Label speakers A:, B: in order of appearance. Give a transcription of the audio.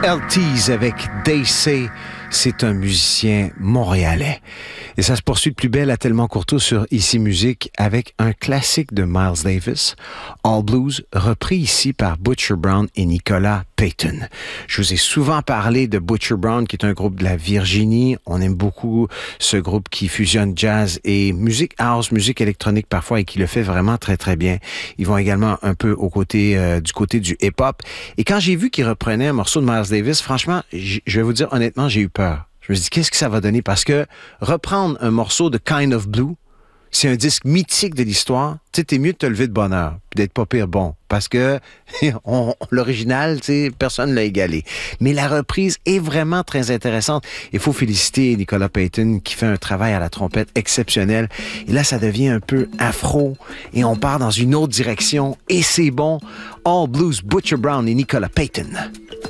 A: LTs avec They Say, c'est un musicien montréalais. Et ça se poursuit de plus belle à Tellement Courteau sur Ici Musique avec un classique de Miles Davis, All Blues, repris ici par Butcher Brown et Nicolas Payton. Je vous ai souvent parlé de Butcher Brown, qui est un groupe de la Virginie. On aime beaucoup ce groupe qui fusionne jazz et musique house, musique électronique parfois, et qui le fait vraiment très, très bien. Ils vont également un peu du côté du hip-hop. Et quand j'ai vu qu'ils reprenaient un morceau de Miles Davis, franchement, je vais vous dire honnêtement, j'ai eu peur. Je me suis dit, qu'est-ce que ça va donner? Parce que reprendre un morceau de Kind of Blue, c'est un disque mythique de l'histoire. Tu sais, t'es mieux de te lever de bonne heure, puis d'être pas pire bon. Parce que l'original, tu sais, personne ne l'a égalé. Mais la reprise est vraiment très intéressante. Il faut féliciter Nicolas Payton qui fait un travail à la trompette exceptionnel. Et là, ça devient un peu afro et on part dans une autre direction. Et c'est bon. All Blues, Butcher Brown et Nicolas Payton.